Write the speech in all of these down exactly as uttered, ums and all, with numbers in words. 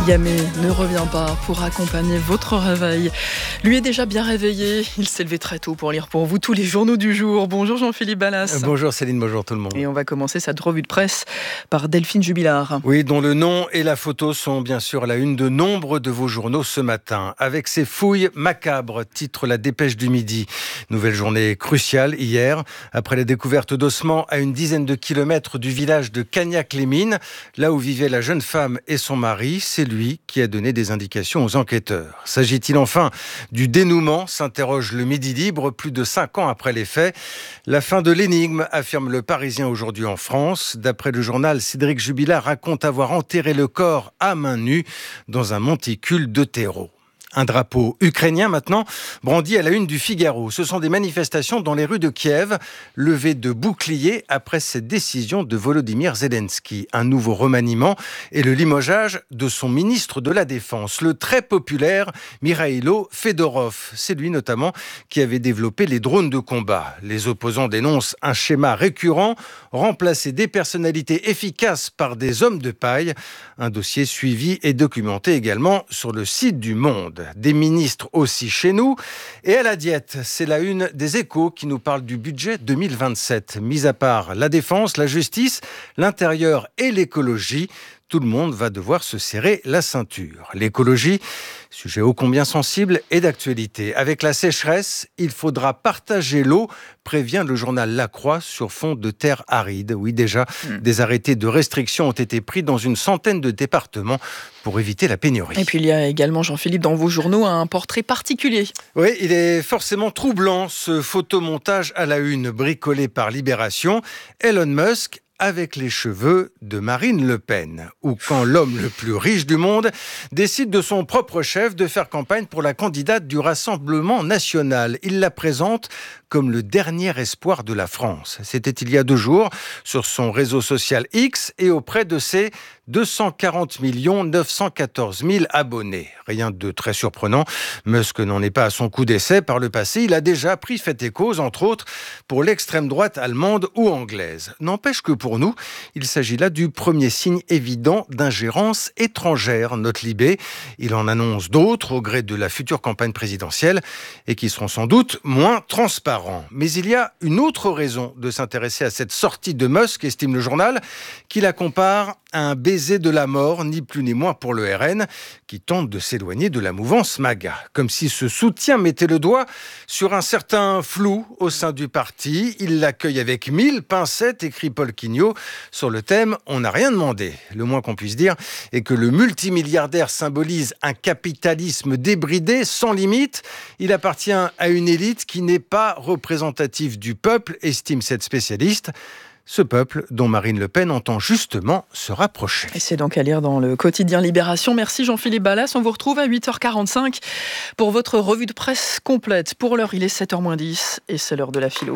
Yamé ne revient pas pour accompagner votre réveil. Lui est déjà bien réveillé. Il s'est levé très tôt pour lire pour vous tous les journaux du jour. Bonjour Jean-Philippe Ballas. Bonjour Céline, bonjour tout le monde. Et on va commencer cette revue de presse par Delphine Jubilard. Oui, dont le nom et la photo sont bien sûr à la une de nombre de vos journaux ce matin. Avec ces fouilles macabres, titre la Dépêche du Midi. Nouvelle journée cruciale hier, après la découverte d'ossements à une dizaine de kilomètres du village de Cagnac-les-Mines, là où vivait la jeune femme et son mari. C'est lui qui a donné des indications aux enquêteurs. S'agit-il enfin du dénouement, s'interroge le Midi Libre, plus de cinq ans après les faits. La fin de l'énigme, affirme le Parisien aujourd'hui en France. D'après le journal, Cédric Jubilard raconte avoir enterré le corps à main nue dans un monticule de terreau. Un drapeau ukrainien maintenant brandi à la une du Figaro. Ce sont des manifestations dans les rues de Kiev, levées de boucliers après cette décision de Volodymyr Zelensky. Un nouveau remaniement et le limogeage de son ministre de la Défense, le très populaire Mikhailo Fedorov. C'est lui notamment qui avait développé les drones de combat. Les opposants dénoncent un schéma récurrent, remplacer des personnalités efficaces par des hommes de paille. Un dossier suivi et documenté également sur le site du Monde. Des ministres aussi chez nous. Et à la diète, c'est la une des Échos qui nous parle du budget deux mille vingt-sept. Mis à part la défense, la justice, l'intérieur et l'écologie, tout le monde va devoir se serrer la ceinture. L'écologie, sujet ô combien sensible et d'actualité. Avec la sécheresse, il faudra partager l'eau, prévient le journal La Croix sur fond de terre aride. Oui, déjà, mmh. des arrêtés de restriction ont été pris dans une centaine de départements pour éviter la pénurie. Et puis il y a également, Jean-Philippe, dans vos journaux, un portrait particulier. Oui, il est forcément troublant, ce photomontage à la une bricolé par Libération. Elon Musk avec les cheveux de Marine Le Pen, ou quand l'homme le plus riche du monde décide de son propre chef de faire campagne pour la candidate du Rassemblement national. Il la présente comme le dernier espoir de la France. C'était il y a deux jours sur son réseau social X et auprès de ses deux cent quarante millions neuf cent quatorze mille abonnés. Rien de très surprenant. Musk n'en est pas à son coup d'essai. Par le passé, il a déjà pris fait et cause, entre autres, pour l'extrême droite allemande ou anglaise. N'empêche que pour nous, il s'agit là du premier signe évident d'ingérence étrangère, note Libé. Il en annonce d'autres au gré de la future campagne présidentielle et qui seront sans doute moins transparents. Mais il y a une autre raison de s'intéresser à cette sortie de Musk, estime le journal, qui la compare à un baiser de la mort, ni plus ni moins pour le R N, qui tente de s'éloigner de la mouvance MAGA. Comme si ce soutien mettait le doigt sur un certain flou au sein du parti. Il l'accueille avec mille pincettes, écrit Paul Quignot, sur le thème « On n'a rien demandé ». Le moins qu'on puisse dire est que le multimilliardaire symbolise un capitalisme débridé, sans limite. Il appartient à une élite qui n'est pas représentative du peuple, estime cette spécialiste. Ce peuple dont Marine Le Pen entend justement se rapprocher. Et c'est donc à lire dans le quotidien Libération. Merci Jean-Philippe Ballas. On vous retrouve à huit heures quarante-cinq pour votre revue de presse complète. Pour l'heure, il est sept heures moins dix et c'est l'heure de la philo.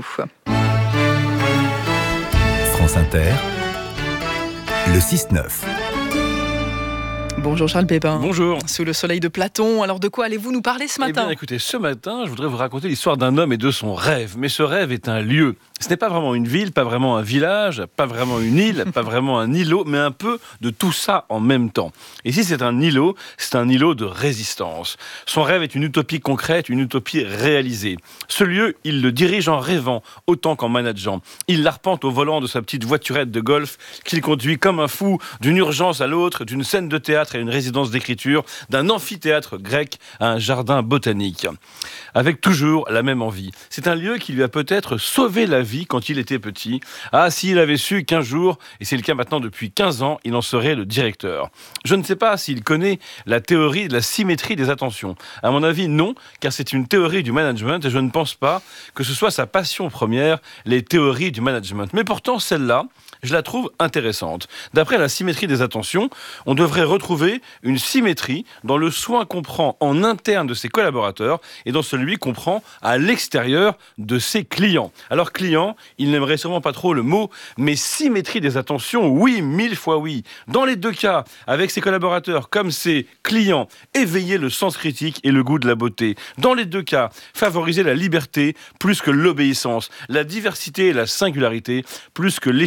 France Inter, le six neuf. Bonjour Charles Pépin. Bonjour. Sous le soleil de Platon, alors de quoi allez-vous nous parler ce matin ? Eh bien, écoutez, ce matin, je voudrais vous raconter l'histoire d'un homme et de son rêve. Mais ce rêve est un lieu. Ce n'est pas vraiment une ville, pas vraiment un village, pas vraiment une île, pas vraiment un îlot, mais un peu de tout ça en même temps. Et si c'est un îlot, c'est un îlot de résistance. Son rêve est une utopie concrète, une utopie réalisée. Ce lieu, il le dirige en rêvant, autant qu'en manageant. Il l'arpente au volant de sa petite voiturette de golf, qu'il conduit comme un fou d'une urgence à l'autre, d'une scène de théâtre à une résidence d'écriture, d'un amphithéâtre grec à un jardin botanique. Avec toujours la même envie. C'est un lieu qui lui a peut-être sauvé la vie quand il était petit. Ah, s'il avait su qu'un jour, et c'est le cas maintenant depuis quinze ans, il en serait le directeur. Je ne sais pas s'il connaît la théorie de la symétrie des attentions. À mon avis, non, car c'est une théorie du management et je ne pense pas que ce soit sa passion première, les théories du management. Mais pourtant, celle-là, je la trouve intéressante. D'après la symétrie des attentions, on devrait retrouver une symétrie dans le soin qu'on prend en interne de ses collaborateurs et dans celui qu'on prend à l'extérieur de ses clients. Alors client, il n'aimerait sûrement pas trop le mot, mais symétrie des attentions, oui, mille fois oui. Dans les deux cas, avec ses collaborateurs comme ses clients, éveiller le sens critique et le goût de la beauté. Dans les deux cas, favoriser la liberté plus que l'obéissance, la diversité et la singularité plus que l'échine courbe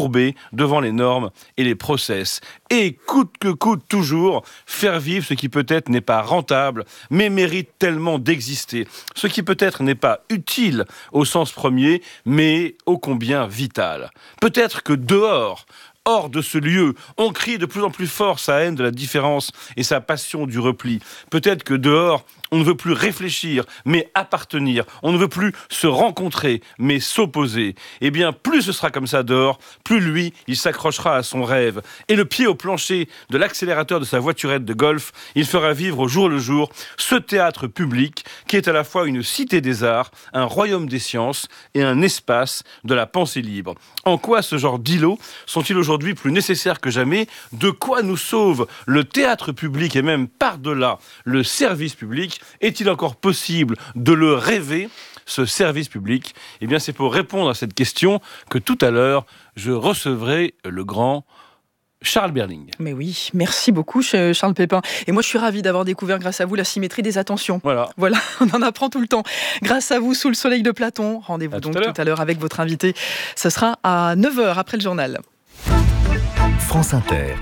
courbés devant les normes et les process. Et coûte que coûte toujours, faire vivre ce qui peut-être n'est pas rentable, mais mérite tellement d'exister. Ce qui peut-être n'est pas utile au sens premier, mais ô combien vital. Peut-être que dehors, hors de ce lieu, on crie de plus en plus fort sa haine de la différence et sa passion du repli. Peut-être que dehors, on ne veut plus réfléchir, mais appartenir. On ne veut plus se rencontrer, mais s'opposer. Eh bien, plus ce sera comme ça dehors, plus lui, il s'accrochera à son rêve. Et le pied au plancher de l'accélérateur de sa voiturette de golf, il fera vivre au jour le jour ce théâtre public qui est à la fois une cité des arts, un royaume des sciences et un espace de la pensée libre. En quoi ce genre d'îlots sont-ils aujourd'hui plus nécessaires que jamais? De quoi nous sauve le théâtre public et même par-delà le service public? Est-il encore possible de le rêver, ce service public? Eh bien, c'est pour répondre à cette question que tout à l'heure, je recevrai le grand Charles Berling. Mais oui, merci beaucoup Charles Pépin. Et moi je suis ravie d'avoir découvert grâce à vous la symétrie des attentions. Voilà. Voilà, on en apprend tout le temps. Grâce à vous, sous le soleil de Platon. Rendez-vous à donc tout à, tout à l'heure avec votre invité. Ce sera à neuf heures après le journal. France Inter.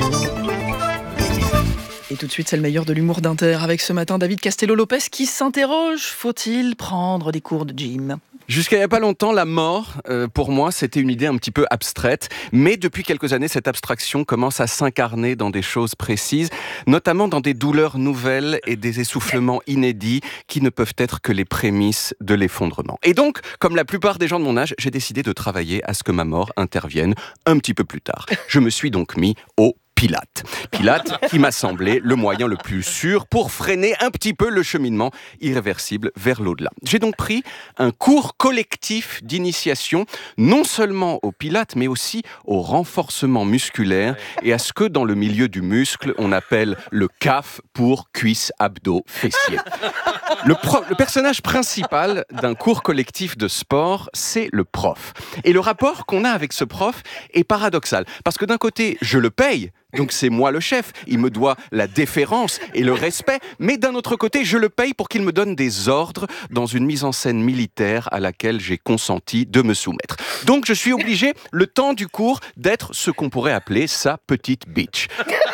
Et tout de suite, c'est le meilleur de l'humour d'Inter avec ce matin David Castello-Lopez qui s'interroge, faut-il prendre des cours de gym ? Jusqu'à il n'y a pas longtemps, la mort, euh, pour moi, c'était une idée un petit peu abstraite. Mais depuis quelques années, cette abstraction commence à s'incarner dans des choses précises, notamment dans des douleurs nouvelles et des essoufflements inédits qui ne peuvent être que les prémices de l'effondrement. Et donc, comme la plupart des gens de mon âge, j'ai décidé de travailler à ce que ma mort intervienne un petit peu plus tard. Je me suis donc mis au Pilates. Pilates qui m'a semblé le moyen le plus sûr pour freiner un petit peu le cheminement irréversible vers l'au-delà. J'ai donc pris un cours collectif d'initiation, non seulement au Pilates, mais aussi au renforcement musculaire et à ce que dans le milieu du muscle, on appelle le C A F pour cuisse, abdos, fessiers. Le, pro- le personnage principal d'un cours collectif de sport, c'est le prof. Et le rapport qu'on a avec ce prof est paradoxal. Parce que d'un côté, je le paye, donc c'est moi le chef, il me doit la déférence et le respect, mais d'un autre côté, je le paye pour qu'il me donne des ordres dans une mise en scène militaire à laquelle j'ai consenti de me soumettre. Donc je suis obligé, le temps du cours, d'être ce qu'on pourrait appeler sa petite bitch.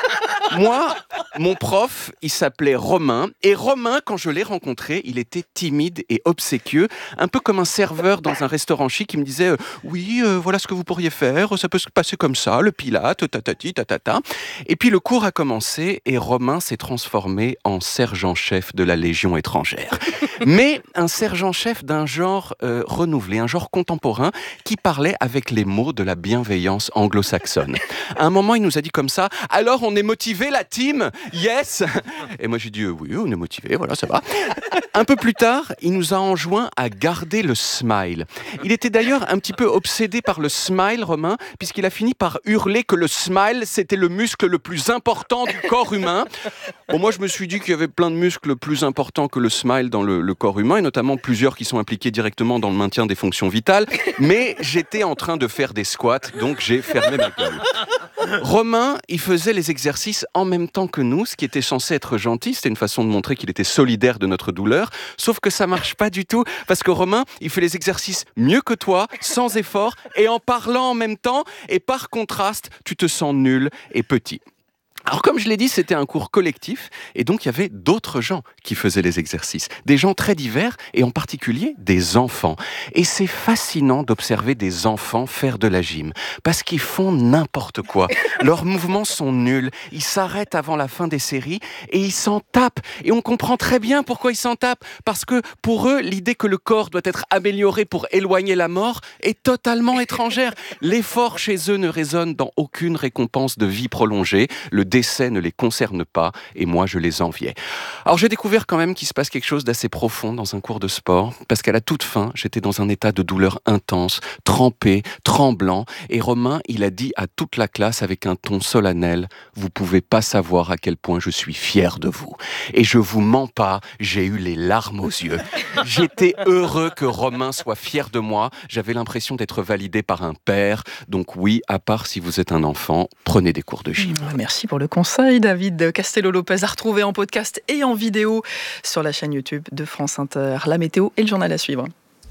Moi, mon prof, il s'appelait Romain. Et Romain, quand je l'ai rencontré, il était timide et obséquieux, un peu comme un serveur dans un restaurant chic qui me disait euh, « Oui, euh, voilà ce que vous pourriez faire, ça peut se passer comme ça, le Pilate, tatati, tatata. » Et puis le cours a commencé et Romain s'est transformé en sergent-chef de la Légion étrangère. Mais un sergent-chef d'un genre euh, renouvelé, un genre contemporain qui parlait avec les mots de la bienveillance anglo-saxonne. À un moment, il nous a dit comme ça « Alors, on est motivé la team, yes !» Et moi j'ai dit euh, oui, on est motivé, voilà, ça va. Un peu plus tard, il nous a enjoint à garder le smile. Il était d'ailleurs un petit peu obsédé par le smile, Romain, puisqu'il a fini par hurler que le smile, c'était le muscle le plus important du corps humain. Bon, moi je me suis dit qu'il y avait plein de muscles plus importants que le smile dans le, le corps humain, et notamment plusieurs qui sont impliqués directement dans le maintien des fonctions vitales, mais j'étais en train de faire des squats, donc j'ai fermé ma gueule. Romain, il faisait les exercices en même temps que nous, ce qui était censé être gentil, c'était une façon de montrer qu'il était solidaire de notre douleur, sauf que ça marche pas du tout, parce que Romain, il fait les exercices mieux que toi, sans effort, et en parlant en même temps, et par contraste, tu te sens nul et petit. Alors comme je l'ai dit, c'était un cours collectif et donc il y avait d'autres gens qui faisaient les exercices. Des gens très divers et en particulier des enfants. Et c'est fascinant d'observer des enfants faire de la gym parce qu'ils font n'importe quoi. Leurs mouvements sont nuls, ils s'arrêtent avant la fin des séries et ils s'en tapent. Et on comprend très bien pourquoi ils s'en tapent. Parce que pour eux, l'idée que le corps doit être amélioré pour éloigner la mort est totalement étrangère. L'effort chez eux ne résonne dans aucune récompense de vie prolongée. Le décès ne les concerne pas et moi je les enviais. Alors j'ai découvert quand même qu'il se passe quelque chose d'assez profond dans un cours de sport parce qu'à la toute fin, j'étais dans un état de douleur intense, trempé, tremblant et Romain, il a dit à toute la classe avec un ton solennel « Vous pouvez pas savoir à quel point je suis fier de vous. » Et je vous mens pas, j'ai eu les larmes aux yeux. J'étais heureux que Romain soit fier de moi, j'avais l'impression d'être validé par un père. Donc oui, à part si vous êtes un enfant, prenez des cours de gym. Merci pour le conseil, David Castello-Lopez, à retrouver en podcast et en vidéo sur la chaîne YouTube de France Inter. La météo et le journal à suivre.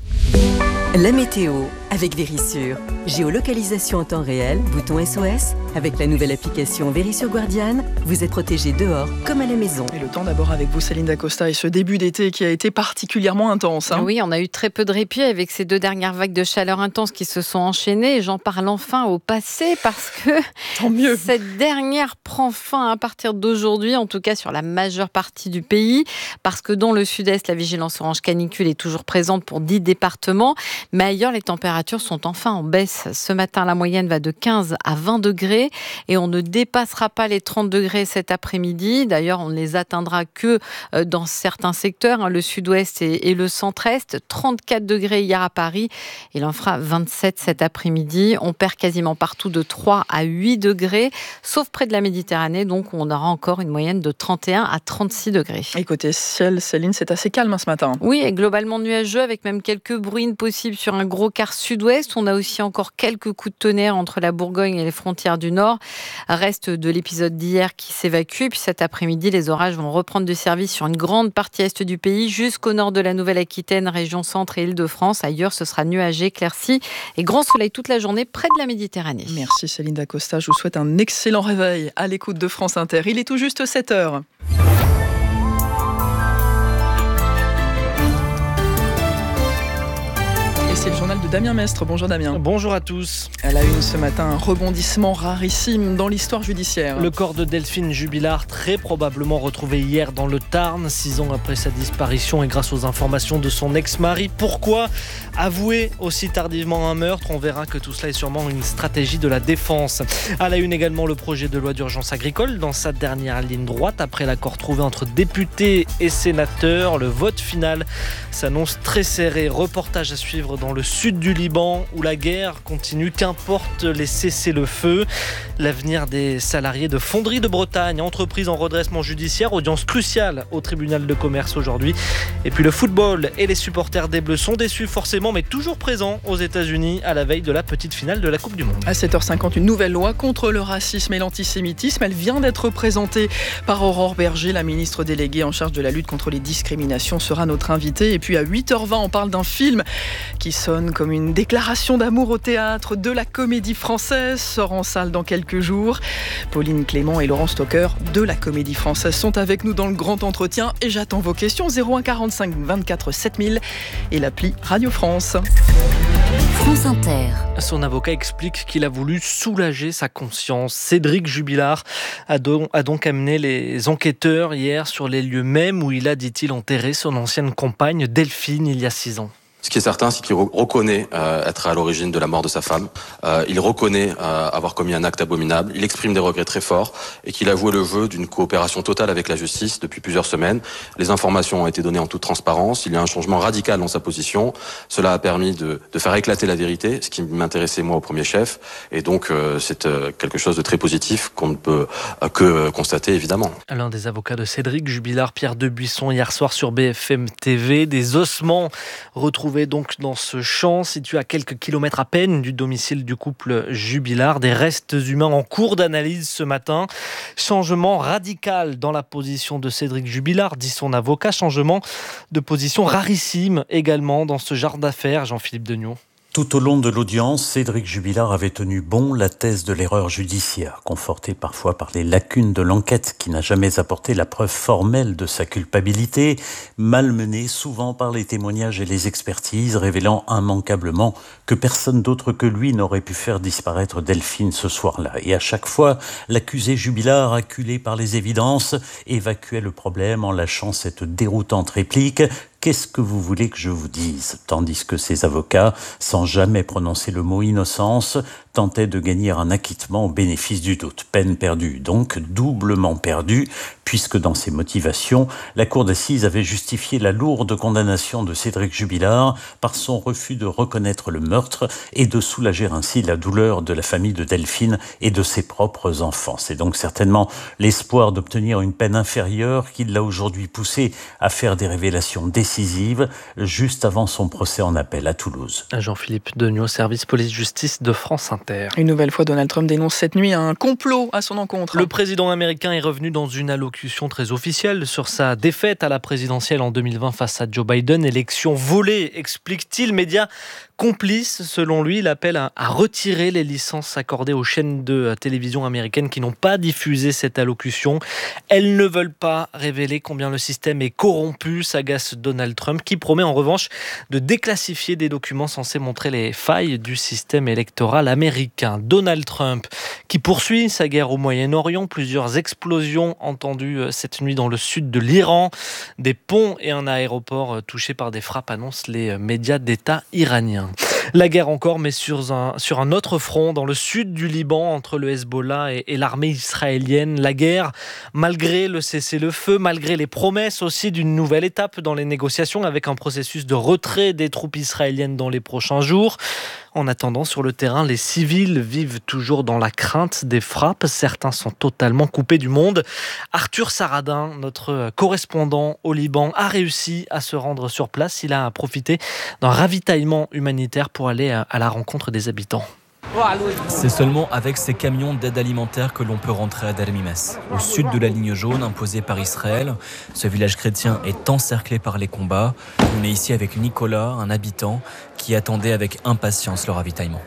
La météo avec Vérissure. Géolocalisation en temps réel, bouton S O S. Avec la nouvelle application Vérissure Guardian, vous êtes protégé dehors comme à la maison. Et le temps d'abord avec vous, Céline Dacosta, et ce début d'été qui a été particulièrement intense. Hein. Oui, on a eu très peu de répit avec ces deux dernières vagues de chaleur intense qui se sont enchaînées. Et j'en parle enfin au passé parce que Tant mieux. Cette dernière prend fin à partir d'aujourd'hui, en tout cas sur la majeure partie du pays, parce que dans le sud-est, la vigilance orange canicule est toujours présente pour dix départements. Mais ailleurs, les températures sont enfin en baisse. Ce matin, la moyenne va de quinze à vingt degrés et on ne dépassera pas les trente degrés cet après-midi. D'ailleurs, on ne les atteindra que dans certains secteurs, le sud-ouest et le centre-est. trente-quatre degrés hier à Paris. Il en fera vingt-sept cet après-midi. On perd quasiment partout de trois à huit degrés, sauf près de la Méditerranée. Donc, on aura encore une moyenne de trente et un à trente-six degrés. Et côté ciel, Céline, c'est assez calme hein, ce matin. Oui, et globalement nuageux avec même quelques bruines possibles sur un gros quart sud-ouest. On a aussi encore quelques coups de tonnerre entre la Bourgogne et les frontières du Nord. Reste de l'épisode d'hier qui s'évacue. Puis cet après-midi, les orages vont reprendre du service sur une grande partie est du pays, jusqu'au nord de la Nouvelle-Aquitaine, région centre et Île-de-France. Ailleurs, ce sera nuagé, éclairci et grand soleil toute la journée près de la Méditerranée. Merci Céline Dacosta. Je vous souhaite un excellent réveil à l'écoute de France Inter. Il est tout juste sept heures. C'est le journal de Damien Mestre. Bonjour Damien. Bonjour à tous. À la une ce matin, un rebondissement rarissime dans l'histoire judiciaire. Le corps de Delphine Jubilard, très probablement retrouvé hier dans le Tarn, six ans après sa disparition et grâce aux informations de son ex-mari. Pourquoi avouer aussi tardivement un meurtre ? On verra que tout cela est sûrement une stratégie de la défense. À la une également, le projet de loi d'urgence agricole dans sa dernière ligne droite. Après l'accord trouvé entre députés et sénateurs, le vote final s'annonce très serré. Reportage à suivre dans le sud du Liban où la guerre continue, qu'importe les cessez-le-feu. L'avenir des salariés de Fonderie de Bretagne, entreprise en redressement judiciaire, audience cruciale au tribunal de commerce aujourd'hui. Et puis le football et les supporters des Bleus sont déçus forcément, mais toujours présents aux États-Unis à la veille de la petite finale de la Coupe du Monde. À sept heures cinquante, une nouvelle loi contre le racisme et l'antisémitisme. Elle vient d'être présentée par Aurore Berger, la ministre déléguée en charge de la lutte contre les discriminations, sera notre invitée. Et puis à huit heures vingt, on parle d'un film qui sonne comme une déclaration d'amour au théâtre de la Comédie Française, sort en salle dans quelques jours. Pauline Clément et Laurent Stocker de la Comédie Française sont avec nous dans le grand entretien et j'attends vos questions zéro un quarante-cinq vingt-quatre sept mille et l'appli Radio France. France Inter. Son avocat explique qu'il a voulu soulager sa conscience. Cédric Jubilard a donc, a donc amené les enquêteurs hier sur les lieux mêmes où il a, dit-il, enterré son ancienne compagne Delphine il y a six ans. Ce qui est certain, c'est qu'il reconnaît euh, être à l'origine de la mort de sa femme. Euh, il reconnaît euh, avoir commis un acte abominable. Il exprime des regrets très forts et qu'il a joué le jeu d'une coopération totale avec la justice depuis plusieurs semaines. Les informations ont été données en toute transparence. Il y a un changement radical dans sa position. Cela a permis de, de faire éclater la vérité, ce qui m'intéressait moi au premier chef. Et donc, euh, c'est euh, quelque chose de très positif qu'on ne peut euh, que constater, évidemment. L'un des avocats de Cédric Jubilard, Pierre Debuisson, hier soir sur B F M T V. Des ossements retrouvés donc dans ce champ situé à quelques kilomètres à peine du domicile du couple Jubilard. Des restes humains en cours d'analyse ce matin. Changement radical dans la position de Cédric Jubilard, dit son avocat. Changement de position rarissime également dans ce genre d'affaires. Jean-Philippe Degnaud. Tout au long de l'audience, Cédric Jubilard avait tenu bon la thèse de l'erreur judiciaire, confortée parfois par les lacunes de l'enquête qui n'a jamais apporté la preuve formelle de sa culpabilité, malmenée souvent par les témoignages et les expertises, révélant immanquablement que personne d'autre que lui n'aurait pu faire disparaître Delphine ce soir-là. Et à chaque fois, l'accusé Jubilard, acculé par les évidences, évacuait le problème en lâchant cette déroutante réplique « Qu'est-ce que vous voulez que je vous dise ?» Tandis que ses avocats, sans jamais prononcer le mot innocence, tentaient de gagner un acquittement au bénéfice du doute. Peine perdue, donc doublement perdue, puisque dans ses motivations, la cour d'assises avait justifié la lourde condamnation de Cédric Jubilard par son refus de reconnaître le meurtre et de soulager ainsi la douleur de la famille de Delphine et de ses propres enfants. C'est donc certainement l'espoir d'obtenir une peine inférieure qui l'a aujourd'hui poussé à faire des révélations décisives juste avant son procès en appel à Toulouse. Jean-Philippe Degnaud, service police-justice de France Inter. Inter. Une nouvelle fois, Donald Trump dénonce cette nuit un complot à son encontre. Le président américain est revenu dans une allocution très officielle sur sa défaite à la présidentielle en deux mille vingt face à Joe Biden. Élection volée, explique-t-il. Média complice, selon lui, il appelle à, à retirer les licences accordées aux chaînes de télévision américaines qui n'ont pas diffusé cette allocution. Elles ne veulent pas révéler combien le système est corrompu, s'agace Donald Trump, qui promet en revanche de déclassifier des documents censés montrer les failles du système électoral américain. Donald Trump qui poursuit sa guerre au Moyen-Orient, plusieurs explosions entendues cette nuit dans le sud de l'Iran, des ponts et un aéroport touchés par des frappes, annoncent les médias d'État iraniens. La guerre encore, mais sur un, sur un autre front, dans le sud du Liban, entre le Hezbollah et, et l'armée israélienne. La guerre, malgré le cessez-le-feu, malgré les promesses aussi d'une nouvelle étape dans les négociations, avec un processus de retrait des troupes israéliennes dans les prochains jours. En attendant, sur le terrain, les civils vivent toujours dans la crainte des frappes. Certains sont totalement coupés du monde. Arthur Saradin, notre correspondant au Liban, a réussi à se rendre sur place. Il a profité d'un ravitaillement humanitaire pour aller à la rencontre des habitants. C'est seulement avec ces camions d'aide alimentaire que l'on peut rentrer à Dermimes, au sud de la ligne jaune imposée par Israël. Ce village chrétien est encerclé par les combats. On est ici avec Nicolas, un habitant, qui attendait avec impatience le ravitaillement.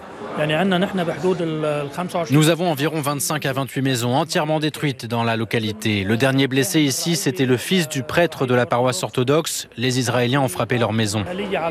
Nous avons environ vingt-cinq à vingt-huit maisons entièrement détruites dans la localité. Le dernier blessé ici, c'était le fils du prêtre de la paroisse orthodoxe. Les Israéliens ont frappé leur maison.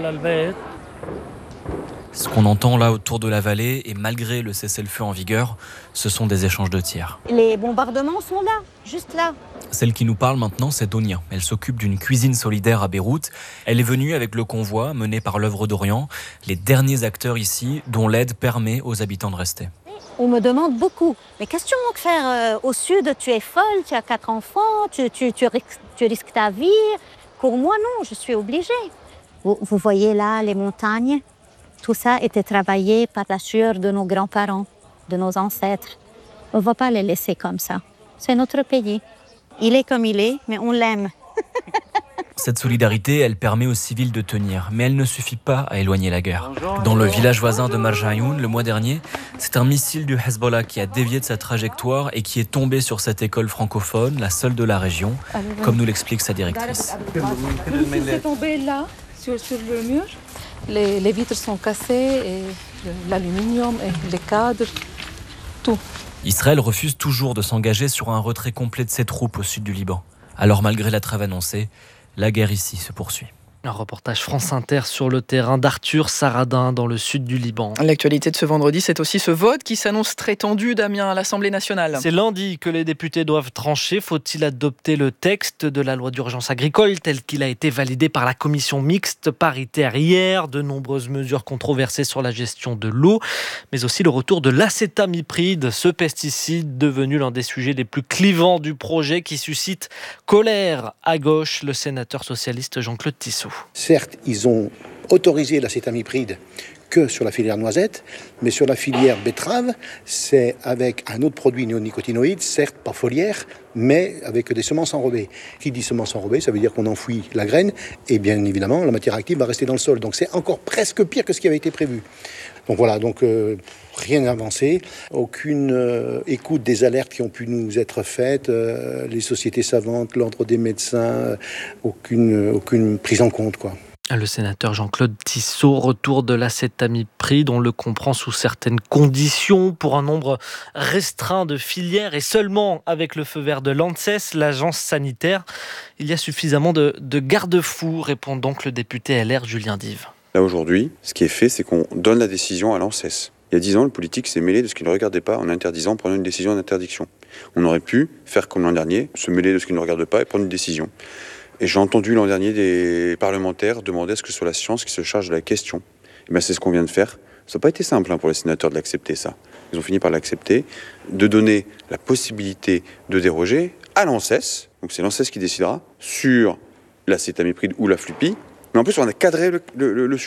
Ce qu'on entend là autour de la vallée, et malgré le cessez-le-feu en vigueur, ce sont des échanges de tirs. Les bombardements sont là, juste là. Celle qui nous parle maintenant, c'est Donia. Elle s'occupe d'une cuisine solidaire à Beyrouth. Elle est venue avec le convoi mené par l'œuvre d'Orient, les derniers acteurs ici dont l'aide permet aux habitants de rester. On me demande beaucoup. Mais qu'est-ce que tu manques faire euh, au sud? Tu es folle, tu as quatre enfants, tu, tu, tu, risques, tu risques ta vie. Pour moi, non, je suis obligée. Vous, vous voyez là les montagnes? Tout ça était travaillé par la sueur de nos grands-parents, de nos ancêtres. On ne va pas les laisser comme ça. C'est notre pays. Il est comme il est, mais on l'aime. Cette solidarité, elle permet aux civils de tenir, mais elle ne suffit pas à éloigner la guerre. Dans le village voisin de Marjayoun, le mois dernier, c'est un missile du Hezbollah qui a dévié de sa trajectoire et qui est tombé sur cette école francophone, la seule de la région, comme nous l'explique sa directrice. C'est tombé là, sur, sur le mur. Les, les vitres sont cassées, et l'aluminium, et les cadres, tout. Israël refuse toujours de s'engager sur un retrait complet de ses troupes au sud du Liban. Alors malgré la trêve annoncée, la guerre ici se poursuit. Un reportage France Inter sur le terrain d'Arthur Saradin dans le sud du Liban. L'actualité de ce vendredi, c'est aussi ce vote qui s'annonce très tendu, Damien, à l'Assemblée nationale. C'est lundi que les députés doivent trancher. Faut-il adopter le texte de la loi d'urgence agricole tel qu'il a été validé par la commission mixte paritaire hier? De nombreuses mesures controversées sur la gestion de l'eau, mais aussi le retour de l'acétamipride, ce pesticide devenu l'un des sujets les plus clivants du projet qui suscite colère à gauche. Le sénateur socialiste Jean-Claude Tissot. Certes, ils ont autorisé l'acétamipride que sur la filière noisette, mais sur la filière betterave, c'est avec un autre produit néonicotinoïde, certes pas foliaire, mais avec des semences enrobées. Qui dit semences enrobées, ça veut dire qu'on enfouit la graine, et bien évidemment, la matière active va rester dans le sol. Donc c'est encore presque pire que ce qui avait été prévu. Donc voilà, donc euh, rien avancé, aucune euh, écoute des alertes qui ont pu nous être faites, euh, les sociétés savantes, l'ordre des médecins, euh, aucune, euh, aucune prise en compte, quoi. Le sénateur Jean-Claude Tissot, retour de l'acétamipride, on le comprend sous certaines conditions pour un nombre restreint de filières et seulement avec le feu vert de l'ANSES, l'agence sanitaire. Il y a suffisamment de, de garde-fous, répond donc le député L R Julien Dive. Là aujourd'hui, ce qui est fait, c'est qu'on donne la décision à l'ANSES. Il y a dix ans, le politique s'est mêlé de ce qu'il ne regardait pas en interdisant, en prenant une décision d'interdiction. On aurait pu faire comme l'an dernier, se mêler de ce qu'il ne regarde pas et prendre une décision. Et j'ai entendu l'an dernier des parlementaires demander à ce que ce soit la science qui se charge de la question. Et bien c'est ce qu'on vient de faire. Ça n'a pas été simple hein, pour les sénateurs de l'accepter, ça. Ils ont fini par l'accepter, de donner la possibilité de déroger à l'ANSES, donc c'est l'ANSES qui décidera, sur l'acétamipride ou la flupie. Mais en plus, on a cadré le, le, le sujet.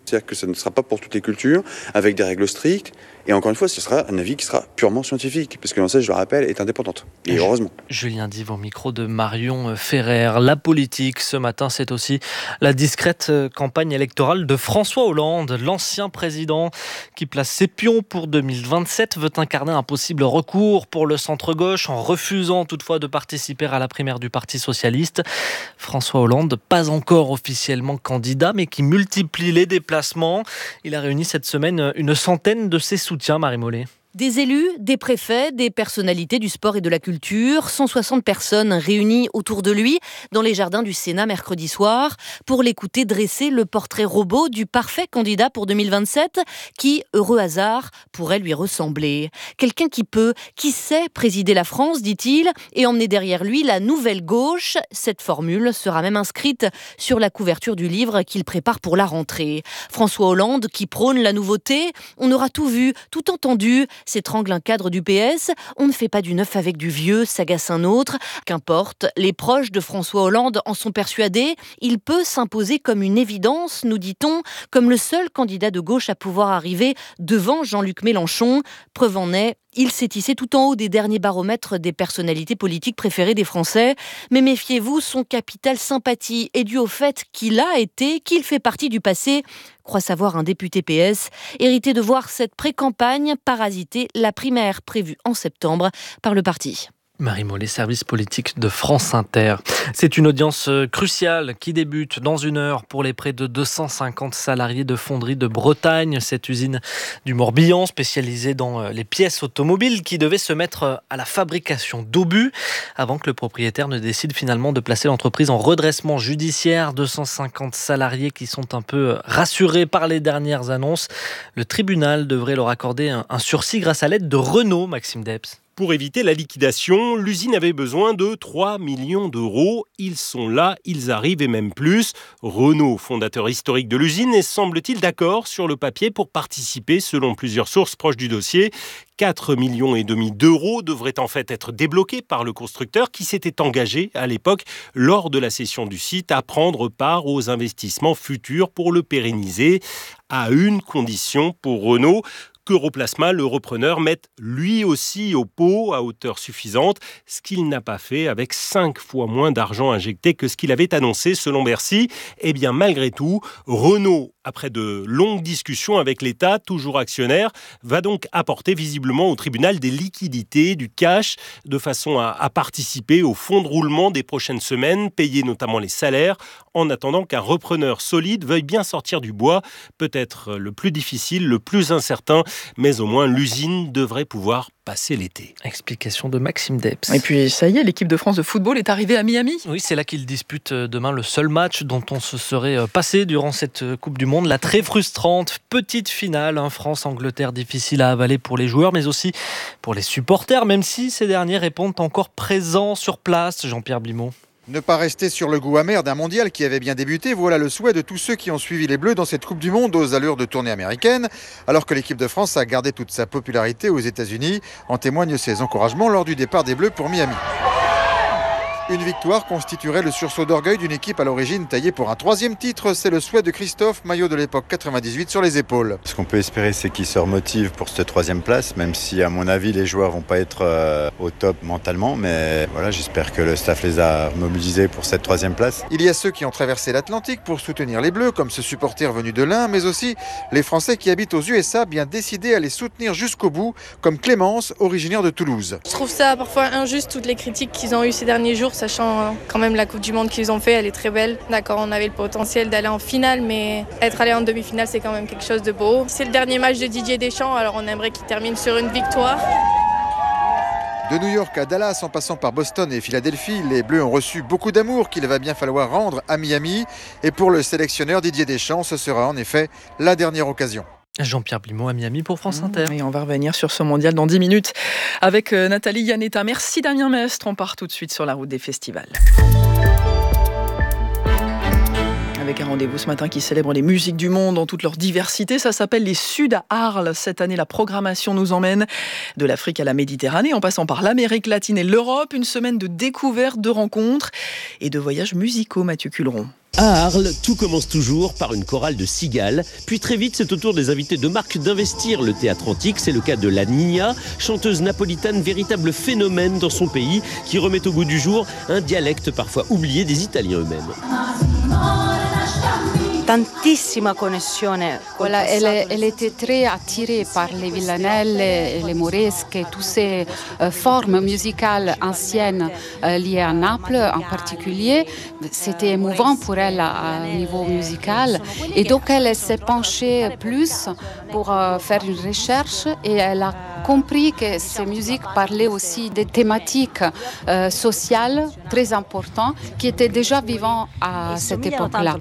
C'est-à-dire que ça ne sera pas pour toutes les cultures, avec des règles strictes. Et encore une fois, ce sera un avis qui sera purement scientifique, parce que l'A N S E S, je le rappelle, est indépendante. Et heureusement. Julien Dive au micro de Marion Ferrer. La politique, ce matin, c'est aussi la discrète campagne électorale de François Hollande, l'ancien président qui place ses pions pour deux mille vingt-sept, veut incarner un possible recours pour le centre-gauche en refusant toutefois de participer à la primaire du Parti socialiste. François Hollande, pas encore officiellement candidat, mais qui multiplie les déplacements. Il a réuni cette semaine une centaine de ses soutiens. Tiens, Marie Mollet. Des élus, des préfets, des personnalités du sport et de la culture, cent soixante personnes réunies autour de lui dans les jardins du Sénat mercredi soir pour l'écouter dresser le portrait robot du parfait candidat pour deux mille vingt-sept qui, heureux hasard, pourrait lui ressembler. Quelqu'un qui peut, qui sait présider la France, dit-il, et emmener derrière lui la nouvelle gauche. Cette formule sera même inscrite sur la couverture du livre qu'il prépare pour la rentrée. François Hollande qui prône la nouveauté, on aura tout vu, tout entendu, s'étrangle un cadre du P S. On ne fait pas du neuf avec du vieux, s'agace un autre. Qu'importe, les proches de François Hollande en sont persuadés. Il peut s'imposer comme une évidence, nous dit-on, comme le seul candidat de gauche à pouvoir arriver devant Jean-Luc Mélenchon. Preuve en est, il s'est hissé tout en haut des derniers baromètres des personnalités politiques préférées des Français. Mais méfiez-vous, son capital sympathie est dû au fait qu'il a été, qu'il fait partie du passé, croit savoir un député P S, hérité de voir cette pré-campagne parasiter la primaire prévue en septembre par le parti. Marie Mollet, service politique de France Inter. C'est une audience cruciale qui débute dans une heure pour les près de deux cent cinquante salariés de Fonderie de Bretagne, cette usine du Morbihan spécialisée dans les pièces automobiles qui devait se mettre à la fabrication d'obus avant que le propriétaire ne décide finalement de placer l'entreprise en redressement judiciaire. deux cent cinquante salariés qui sont un peu rassurés par les dernières annonces. Le tribunal devrait leur accorder un sursis grâce à l'aide de Renault, Maxime Debs. Pour éviter la liquidation, l'usine avait besoin de trois millions d'euros. Ils sont là, ils arrivent et même plus. Renault, fondateur historique de l'usine, est semble-t-il d'accord sur le papier pour participer, selon plusieurs sources proches du dossier. quatre millions et demi d'euros devraient en fait être débloqués par le constructeur qui s'était engagé à l'époque, lors de la cession du site, à prendre part aux investissements futurs pour le pérenniser, à une condition pour Renault, qu'Europlasma, le repreneur, mette lui aussi au pot à hauteur suffisante, ce qu'il n'a pas fait avec cinq fois moins d'argent injecté que ce qu'il avait annoncé selon Bercy. Eh bien, malgré tout, Renault, après de longues discussions avec l'État, toujours actionnaire, va donc apporter visiblement au tribunal des liquidités, du cash, de façon à, à participer au fonds de roulement des prochaines semaines, payer notamment les salaires, en attendant qu'un repreneur solide veuille bien sortir du bois, peut-être le plus difficile, le plus incertain, mais au moins l'usine devrait pouvoir passer l'été. Explication de Maxime Debs. Et puis ça y est, l'équipe de France de football est arrivée à Miami. Oui, c'est là qu'ils disputent demain le seul match dont on se serait passé durant cette Coupe du Monde. La très frustrante petite finale, hein, France-Angleterre, difficile à avaler pour les joueurs, mais aussi pour les supporters, même si ces derniers répondent encore présents sur place. Jean-Pierre Blimaud. Ne pas rester sur le goût amer d'un mondial qui avait bien débuté, voilà le souhait de tous ceux qui ont suivi les Bleus dans cette Coupe du Monde aux allures de tournée américaine, alors que l'équipe de France a gardé toute sa popularité aux États-Unis. En témoignent ses encouragements lors du départ des Bleus pour Miami. Une victoire constituerait le sursaut d'orgueil d'une équipe à l'origine taillée pour un troisième titre. C'est le souhait de Christophe, maillot de l'époque quatre-vingt-dix-huit sur les épaules. Ce qu'on peut espérer, c'est qu'ils se remotivent pour cette troisième place, même si à mon avis les joueurs vont pas être euh, au top mentalement. Mais voilà, j'espère que le staff les a mobilisés pour cette troisième place. Il y a ceux qui ont traversé l'Atlantique pour soutenir les Bleus, comme ce supporter venu de l'Ain, mais aussi les Français qui habitent aux U S A, bien décidés à les soutenir jusqu'au bout, comme Clémence, originaire de Toulouse. Je trouve ça parfois injuste, toutes les critiques qu'ils ont eues ces derniers jours, sachant quand même la Coupe du Monde qu'ils ont fait, elle est très belle. D'accord, on avait le potentiel d'aller en finale, mais être allé en demi-finale, c'est quand même quelque chose de beau. C'est le dernier match de Didier Deschamps, alors on aimerait qu'il termine sur une victoire. De New York à Dallas, en passant par Boston et Philadelphie, les Bleus ont reçu beaucoup d'amour qu'il va bien falloir rendre à Miami. Et pour le sélectionneur Didier Deschamps, ce sera en effet la dernière occasion. Jean-Pierre Blimaud à Miami pour France Inter. Et on va revenir sur ce mondial dans dix minutes avec Nathalie Yanetta. Merci Damien Mestre. On part tout de suite sur la route des festivals. avec un rendez-vous ce matin qui célèbre les musiques du monde dans toute leur diversité. Ça s'appelle les Sud à Arles. Cette année, la programmation nous emmène de l'Afrique à la Méditerranée, en passant par l'Amérique latine et l'Europe. Une semaine de découvertes, de rencontres et de voyages musicaux, Mathieu Culeron. À Arles, tout commence toujours par une chorale de cigales. Puis très vite, c'est au tour des invités de marque d'investir le théâtre antique. C'est le cas de la Nina, chanteuse napolitaine, véritable phénomène dans son pays, qui remet au goût du jour un dialecte parfois oublié des Italiens eux-mêmes. Tantissima connessione. Voilà, elle, elle était très attirée par les villanelles, et les mauresques et toutes ces euh, formes musicales anciennes euh, liées à Naples en particulier. C'était émouvant pour elle à, à niveau musical. Et donc elle s'est penchée plus pour euh, faire une recherche et elle a compris que ces musiques parlaient aussi des thématiques euh, sociales très importantes qui étaient déjà vivantes à cette époque-là.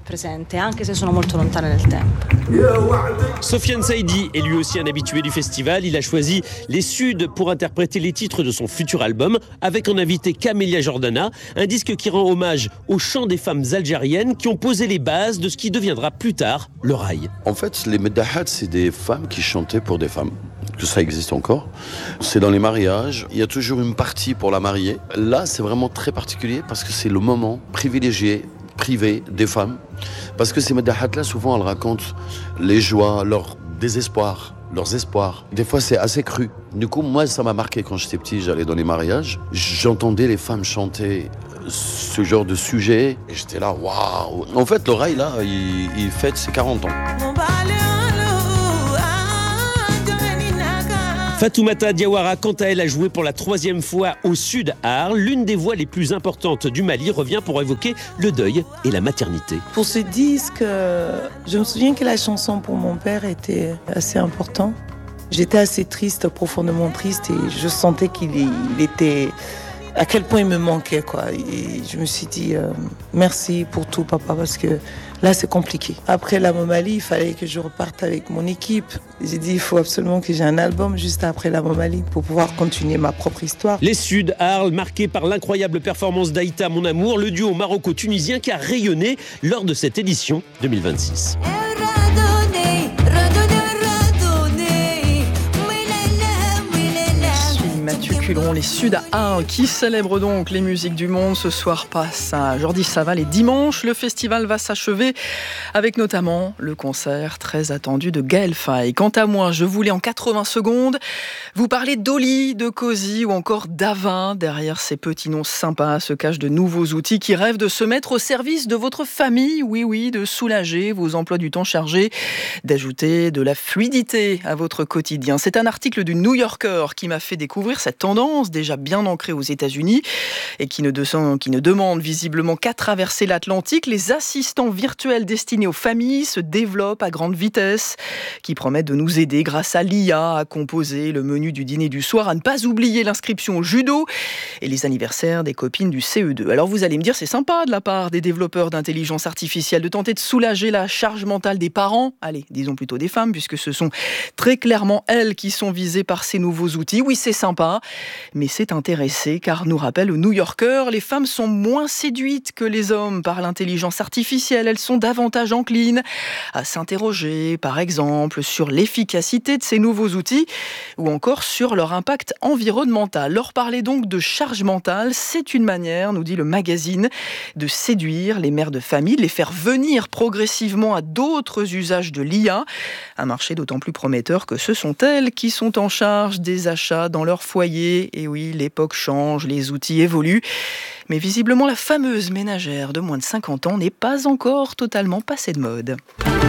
Sofiane Saïdi est lui aussi un habitué du festival. Il a choisi les Suds pour interpréter les titres de son futur album avec en invité Camélia Jordana, un disque qui rend hommage au chant des femmes algériennes qui ont posé les bases de ce qui deviendra plus tard le rail. En fait, les meddahat, c'est des femmes qui chantaient pour des femmes. Que ça existe encore. C'est dans les mariages. Il y a toujours une partie pour la mariée. Là, c'est vraiment très particulier parce que c'est le moment privilégié, privé des femmes. Parce que ces meddahat-là, souvent, elles racontent les joies, leur désespoir, leurs espoirs. Des fois, c'est assez cru. Du coup, moi, ça m'a marqué quand j'étais petit, j'allais dans les mariages. J'entendais les femmes chanter ce genre de sujet. Et j'étais là, waouh. En fait, le rail, là, il, il fête ses quarante ans. Fatoumata Diawara, quant à elle, a joué pour la troisième fois au Sud à Arles. L'une des voix les plus importantes du Mali revient pour évoquer le deuil et la maternité. Pour ce disque, je me souviens que la chanson pour mon père était assez importante. J'étais assez triste, profondément triste, et je sentais qu'il il était... à quel point il me manquait, quoi. Et je me suis dit, euh, merci pour tout, papa, parce que là, c'est compliqué. Après la Momali, il fallait que je reparte avec mon équipe. J'ai dit, il faut absolument que j'ai un album juste après la Momali pour pouvoir continuer ma propre histoire. Les Suds à Arles, marqués par l'incroyable performance d'Aïta Mon Amour, le duo maroco-tunisien qui a rayonné lors de cette édition deux mille vingt-six. Mathieu Culeron, les Sud à Arles, qui célèbrent donc les musiques du monde. Ce soir passe à Jordi Saval et dimanche, le festival va s'achever avec notamment le concert très attendu de Gaël Faye. Quant à moi, je voulais en quatre-vingts secondes vous parler d'Oli, de Cozy ou encore d'Avin. Derrière ces petits noms sympas se cachent de nouveaux outils qui rêvent de se mettre au service de votre famille. Oui, oui, de soulager vos emplois du temps chargés, d'ajouter de la fluidité à votre quotidien. C'est un article du New Yorker qui m'a fait découvrir cette tendance déjà bien ancrée aux États-Unis et qui ne, de, qui ne demande visiblement qu'à traverser l'Atlantique. Les assistants virtuels destinés aux familles se développent à grande vitesse, qui promettent de nous aider grâce à l'I A à composer le menu du dîner du soir, à ne pas oublier l'inscription au judo et les anniversaires des copines du C E deux. Alors vous allez me dire, c'est sympa de la part des développeurs d'intelligence artificielle de tenter de soulager la charge mentale des parents, allez, disons plutôt des femmes, puisque ce sont très clairement elles qui sont visées par ces nouveaux outils. Oui, c'est sympa, mais c'est intéressé, car nous rappelle le New Yorker, les femmes sont moins séduites que les hommes par l'intelligence artificielle. Elles sont davantage enclines à s'interroger, par exemple, sur l'efficacité de ces nouveaux outils ou encore sur leur impact environnemental. Leur parler donc de charge mentale, c'est une manière, nous dit le magazine, de séduire les mères de famille, de les faire venir progressivement à d'autres usages de l'I A. Un marché d'autant plus prometteur que ce sont elles qui sont en charge des achats dans leur foyer. Et oui, l'époque change, les outils évoluent. Mais visiblement, la fameuse ménagère de moins de cinquante ans n'est pas encore totalement passée de mode.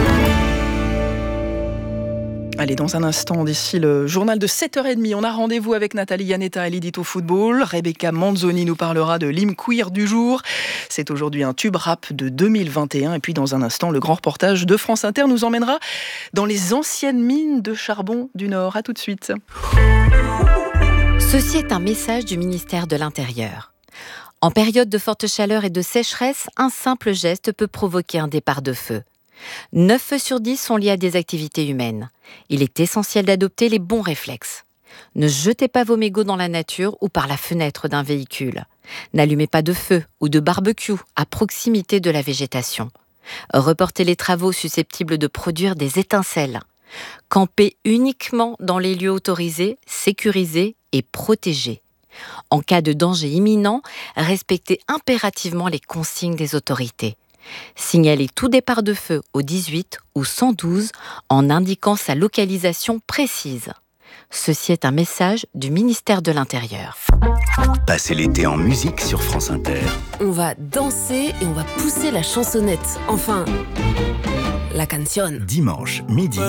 Allez, dans un instant, d'ici le journal de sept heures trente, on a rendez-vous avec Nathalie Yanetta et l'édito football. Rebecca Manzoni nous parlera de l'hymne queer du jour. C'est aujourd'hui un tube rap de deux mille vingt et un. Et puis, dans un instant, le grand reportage de France Inter nous emmènera dans les anciennes mines de charbon du Nord. À tout de suite. Ceci est un message du ministère de l'Intérieur. En période de forte chaleur et de sécheresse, un simple geste peut provoquer un départ de feu. neuf feux sur dix sont liés à des activités humaines. Il est essentiel d'adopter les bons réflexes. Ne jetez pas vos mégots dans la nature ou par la fenêtre d'un véhicule. N'allumez pas de feu ou de barbecue à proximité de la végétation. Reporter les travaux susceptibles de produire des étincelles. Camper uniquement dans les lieux autorisés, sécurisés et protégés. En cas de danger imminent, respecter impérativement les consignes des autorités. Signaler tout départ de feu au dix-huit ou cent douze en indiquant sa localisation précise. Ceci est un message du ministère de l'Intérieur. Passez l'été en musique sur France Inter. On va danser et on va pousser la chansonnette. Enfin, la canción. Dimanche, midi.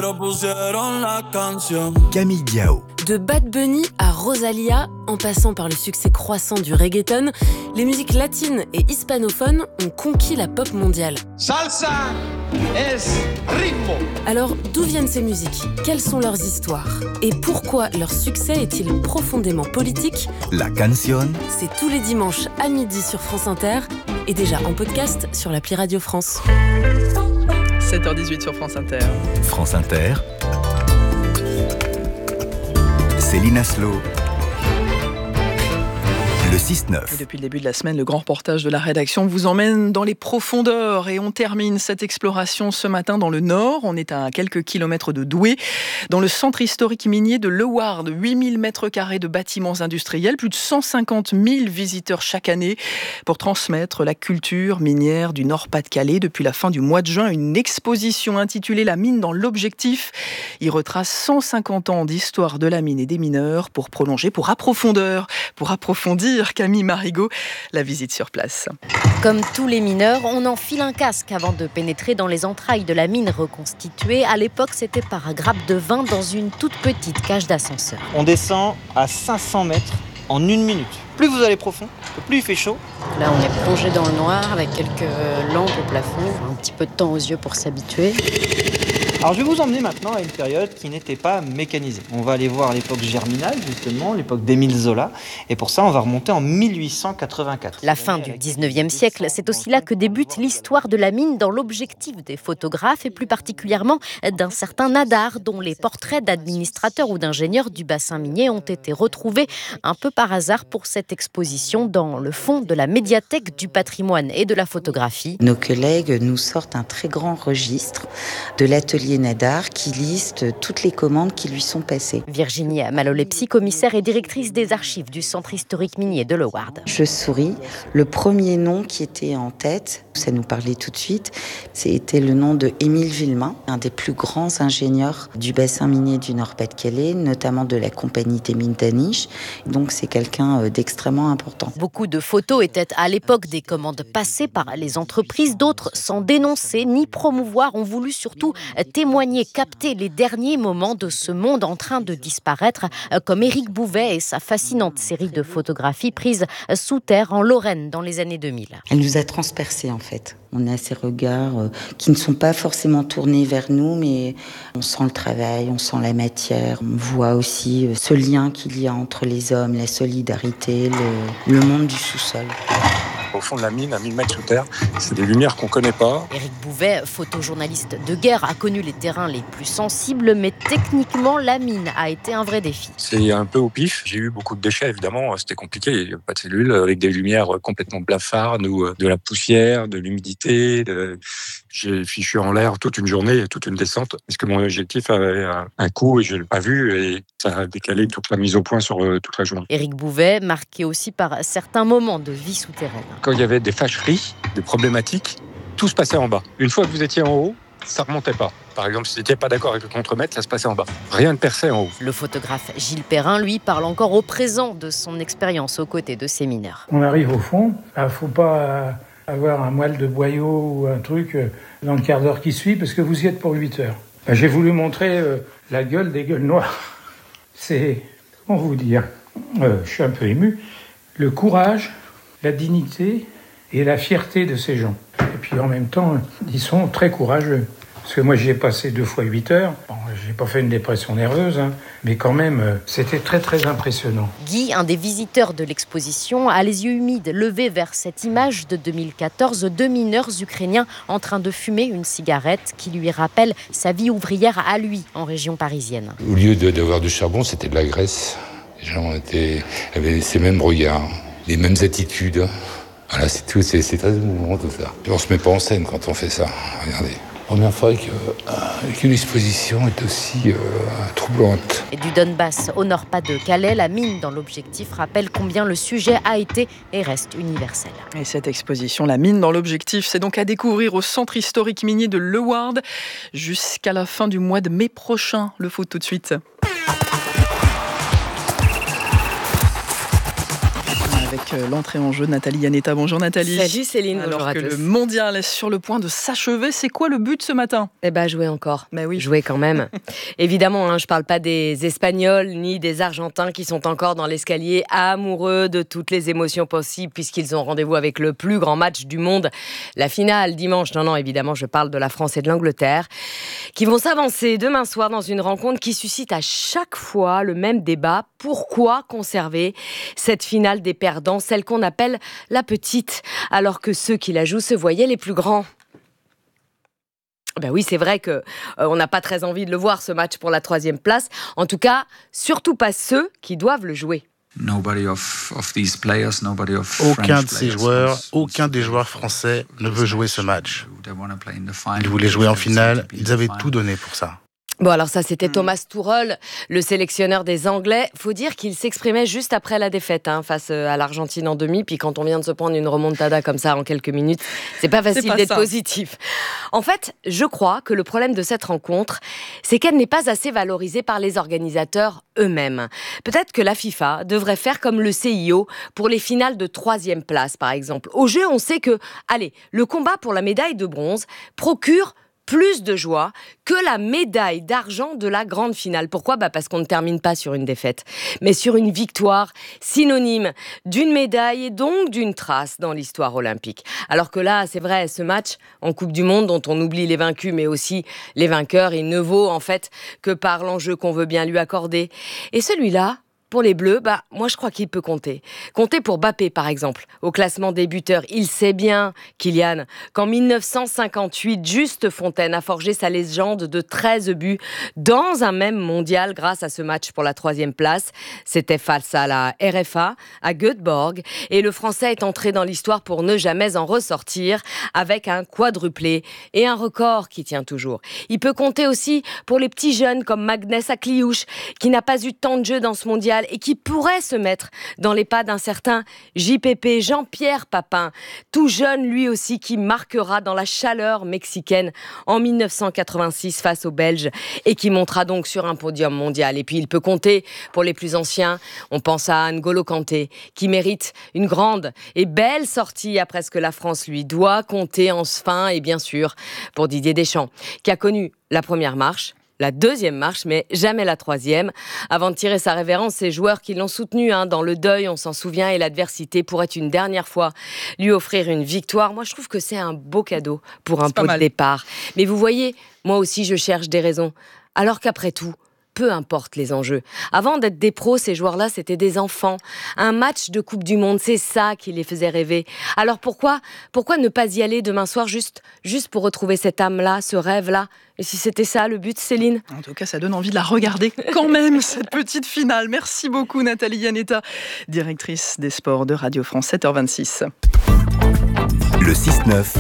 Camille Diao. De Bad Bunny à Rosalia, en passant par le succès croissant du reggaeton, les musiques latines et hispanophones ont conquis la pop mondiale. Salsa es ritmo. Alors, d'où viennent ces musiques? Quelles sont leurs histoires? Et pourquoi leur succès est-il profondément politique? La canción. C'est tous les dimanches à midi sur France Inter et déjà en podcast sur l'appli Radio France. sept heures dix-huit sur France Inter. France Inter. Céline Aslo. Le six neuf. Et depuis le début de la semaine, le grand reportage de la rédaction vous emmène dans les profondeurs et on termine cette exploration ce matin dans le Nord. On est à quelques kilomètres de Douai, dans le centre historique minier de Leeuwarden. huit mille mètres carrés de bâtiments industriels, plus de cent cinquante mille visiteurs chaque année pour transmettre la culture minière du Nord-Pas-de-Calais. Depuis la fin du mois de juin, une exposition intitulée La mine dans l'objectif. Il retrace cent cinquante ans d'histoire de la mine et des mineurs pour prolonger, pour approfondeur, pour approfondir. Camille Marigot, la visite sur place. Comme tous les mineurs, on enfile un casque avant de pénétrer dans les entrailles de la mine reconstituée. À l'époque, c'était par grappe de vin dans une toute petite cage d'ascenseur. On descend à cinq cents mètres en une minute. Plus vous allez profond, plus il fait chaud. Là, on est plongé dans le noir avec quelques lampes au plafond. Un petit peu de temps aux yeux pour s'habituer. Alors je vais vous emmener maintenant à une période qui n'était pas mécanisée. On va aller voir l'époque germinale, justement, l'époque d'Émile Zola. Et pour ça, on va remonter en mille huit cent quatre-vingt-quatre. La fin du dix-neuvième siècle, c'est aussi là que débute l'histoire de la mine dans l'objectif des photographes et plus particulièrement d'un certain Nadar, dont les portraits d'administrateurs ou d'ingénieurs du bassin minier ont été retrouvés un peu par hasard pour cette exposition dans le fond de la médiathèque du patrimoine et de la photographie. Nos collègues nous sortent un très grand registre de l'atelier Nadar qui liste toutes les commandes qui lui sont passées. Virginie Malolepsi, commissaire et directrice des archives du centre historique minier de Leeuwarden. Je souris. Le premier nom qui était en tête, ça nous parlait tout de suite, c'était le nom de Émile Villemain, un des plus grands ingénieurs du bassin minier du Nord-Pas-de-Calais, notamment de la compagnie des mines d'Aniche. Donc c'est quelqu'un d'extrêmement important. Beaucoup de photos étaient à l'époque des commandes passées par les entreprises. D'autres, sans dénoncer ni promouvoir, ont voulu surtout témoigner, capter les derniers moments de ce monde en train de disparaître, comme Éric Bouvet et sa fascinante série de photographies prises sous terre en Lorraine dans les années deux mille. Elle nous a transpercés en fait. On a ces regards qui ne sont pas forcément tournés vers nous, mais on sent le travail, on sent la matière. On voit aussi ce lien qu'il y a entre les hommes, la solidarité, le, le monde du sous-sol. Au fond de la mine, à mille mètres sous terre, c'est des lumières qu'on ne connaît pas. Éric Bouvet, photojournaliste de guerre, a connu les terrains les plus sensibles, mais techniquement, la mine a été un vrai défi. C'est un peu au pif. J'ai eu beaucoup de déchets, évidemment. C'était compliqué. Il n'y a pas de cellules, avec des lumières complètement blafardes, ou de la poussière, de l'humidité. De... J'ai fichu en l'air toute une journée, toute une descente, parce que mon objectif avait un coup et je ne l'ai pas vu, et ça a décalé toute la mise au point sur toute la journée. Éric Bouvet, marqué aussi par certains moments de vie souterraine. Quand il y avait des fâcheries, des problématiques, tout se passait en bas. Une fois que vous étiez en haut, ça ne remontait pas. Par exemple, si vous n'étiez pas d'accord avec le contremaître, ça se passait en bas. Rien ne perçait en haut. Le photographe Gilles Perrin, lui, parle encore au présent de son expérience aux côtés de ces mineurs. On arrive au fond, il ne faut pas avoir un moelle de boyau ou un truc dans le quart d'heure qui suit, parce que vous y êtes pour huit heures. J'ai voulu montrer euh, la gueule des gueules noires. C'est, comment vous dire, euh, je suis un peu ému, le courage, la dignité et la fierté de ces gens. Et puis en même temps, ils sont très courageux. Parce que moi, j'y ai passé deux fois huit heures. Bon, j'ai pas fait une dépression nerveuse, hein, mais quand même, c'était très, très impressionnant. Guy, un des visiteurs de l'exposition, a les yeux humides, levés vers cette image de deux mille quatorze, deux mineurs ukrainiens en train de fumer une cigarette qui lui rappelle sa vie ouvrière à lui, en région parisienne. Au lieu de, d'avoir du charbon, c'était de la graisse. Les gens étaient, avaient ces mêmes regards, les mêmes attitudes. Voilà, c'est tout, c'est, c'est très émouvant tout ça. Et on se met pas en scène quand on fait ça. Regardez. Première fois que, euh, qu'une exposition est aussi euh, troublante. Et du Donbass au Nord-Pas-de-Calais, la mine dans l'objectif rappelle combien le sujet a été et reste universel. Et cette exposition, la mine dans l'objectif, c'est donc à découvrir au centre historique minier de Leeuwarden jusqu'à la fin du mois de mai prochain. Le foot tout de suite. Avec l'entrée en jeu de Nathalie Yanetta. Bonjour Nathalie. Salut Céline, Alors bonjour à que tous. le mondial est sur le point de s'achever, c'est quoi le but ce matin ? Eh ben jouer encore. Mais oui. Jouer quand même. Évidemment, hein, je parle pas des Espagnols ni des Argentins qui sont encore dans l'escalier amoureux de toutes les émotions possibles puisqu'ils ont rendez-vous avec le plus grand match du monde, la finale dimanche. Non, non, évidemment, je parle de la France et de l'Angleterre qui vont s'avancer demain soir dans une rencontre qui suscite à chaque fois le même débat. Pourquoi conserver cette finale des perdants, celle qu'on appelle la petite, alors que ceux qui la jouent se voyaient les plus grands? Ben oui, c'est vrai que euh, on n'a pas très envie de le voir, ce match pour la troisième place. En tout cas, surtout pas ceux qui doivent le jouer. Aucun de ces joueurs, aucun des joueurs français ne veut jouer ce match. Ils voulaient jouer en finale, ils avaient tout donné pour ça. Bon, alors ça, c'était Thomas Tuchel, le sélectionneur des Anglais. Faut dire qu'il s'exprimait juste après la défaite hein, face à l'Argentine en demi. Puis quand on vient de se prendre une remontada comme ça en quelques minutes, c'est pas facile c'est pas d'être ça. Positif. En fait, je crois que le problème de cette rencontre, c'est qu'elle n'est pas assez valorisée par les organisateurs eux-mêmes. Peut-être que la FIFA devrait faire comme le C I O pour les finales de troisième place, par exemple. Au jeu, on sait que, allez, le combat pour la médaille de bronze procure plus de joie que la médaille d'argent de la grande finale. Pourquoi ? Bah parce qu'on ne termine pas sur une défaite, mais sur une victoire synonyme d'une médaille et donc d'une trace dans l'histoire olympique. Alors que là, c'est vrai, ce match en Coupe du Monde dont on oublie les vaincus, mais aussi les vainqueurs, il ne vaut en fait que par l'enjeu qu'on veut bien lui accorder. Et celui-là, pour les Bleus, bah, moi je crois qu'il peut compter. Compter pour Mbappé par exemple, au classement des buteurs. Il sait bien, Kylian, qu'en dix-neuf cent cinquante-huit, Juste Fontaine a forgé sa légende de treize buts dans un même mondial grâce à ce match pour la troisième place. C'était face à la R F A, à Göteborg. Et le Français est entré dans l'histoire pour ne jamais en ressortir avec un quadruplé et un record qui tient toujours. Il peut compter aussi pour les petits jeunes comme Magnès Akliouche, qui n'a pas eu tant de jeux dans ce mondial et qui pourrait se mettre dans les pas d'un certain J P P, Jean-Pierre Papin, tout jeune lui aussi, qui marquera dans la chaleur mexicaine en dix-neuf cent quatre-vingt-six face aux Belges et qui montera donc sur un podium mondial. Et puis il peut compter pour les plus anciens, on pense à N'Golo Kanté, qui mérite une grande et belle sortie après ce que la France lui doit, compter enfin, et bien sûr pour Didier Deschamps, qui a connu la première marche, la deuxième marche, mais jamais la troisième. Avant de tirer sa révérence, ces joueurs qui l'ont soutenu hein, dans le deuil, on s'en souvient, et l'adversité pourrait une dernière fois lui offrir une victoire. Moi, je trouve que c'est un beau cadeau pour un pot de départ. Mais vous voyez, moi aussi, je cherche des raisons. Alors qu'après tout, peu importe les enjeux. Avant d'être des pros, ces joueurs-là, c'était des enfants. Un match de Coupe du Monde, c'est ça qui les faisait rêver. Alors pourquoi, pourquoi ne pas y aller demain soir juste, juste pour retrouver cette âme-là, ce rêve-là ? Et si c'était ça le but, Céline ? En tout cas, ça donne envie de la regarder quand même, cette petite finale. Merci beaucoup Nathalie Yanetta, directrice des sports de Radio France, sept heures vingt-six. Le six neuf.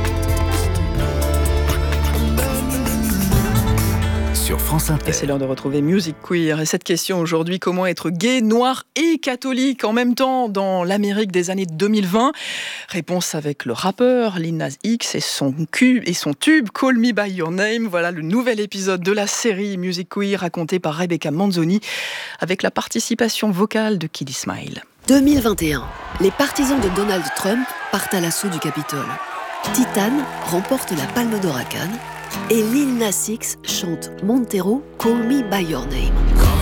Sur France Inter. Et c'est l'heure de retrouver Music Queer. Et cette question aujourd'hui, comment être gay, noir et catholique en même temps dans l'Amérique des années deux mille vingt ? Réponse avec le rappeur Lil Nas X et son, cube, et son tube Call Me By Your Name. Voilà le nouvel épisode de la série Music Queer raconté par Rebecca Manzoni avec la participation vocale de Kiddy Smile. deux mille vingt et un. Les partisans de Donald Trump partent à l'assaut du Capitole. Titane remporte la Palme d'Or à Cannes et Lil Nas X chante Montero, Call Me By Your Name.